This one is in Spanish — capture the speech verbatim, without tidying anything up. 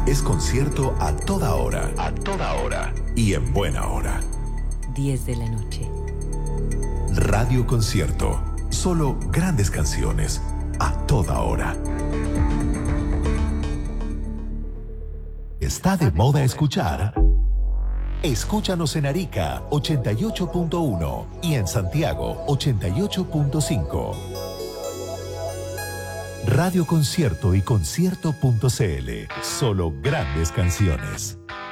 es concierto a toda hora. A toda hora. Y en buena hora. diez de la noche. Radio Concierto. Solo grandes canciones. A toda hora. ¿Está de moda escuchar? Escúchanos en Arica ochenta y ocho punto uno y en Santiago ochenta y ocho punto cinco. Radio Concierto y concierto punto c l. Solo grandes canciones.